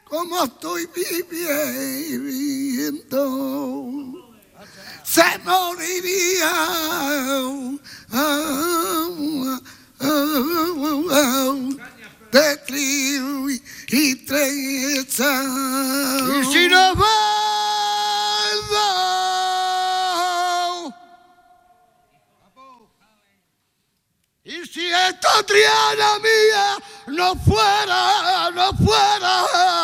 como estoy viviendo, se moriría de trío y tristeza. Y si nos vamos, y si esta Triana mía no fuera